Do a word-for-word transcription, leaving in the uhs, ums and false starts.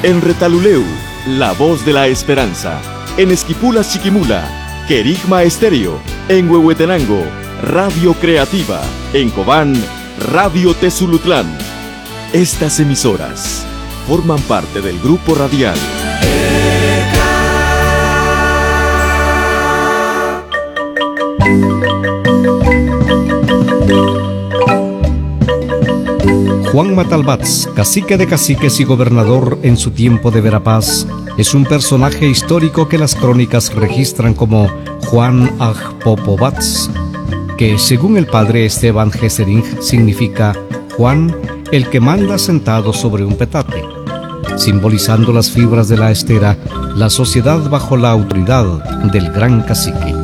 En Retaluleu, La Voz de la Esperanza. En Esquipulas Chiquimula, Querigma Estéreo. En Huehuetenango, Radio Creativa. En Cobán, Radio Tezulutlán. Estas emisoras forman parte del grupo radial Juan Matalbats, cacique de caciques y gobernador en su tiempo de Verapaz, es un personaje histórico que las crónicas registran como Juan Agpopobats, que según el padre Esteban Gesering significa Juan, el que manda sentado sobre un petate, simbolizando las fibras de la estera, la sociedad bajo la autoridad del gran cacique.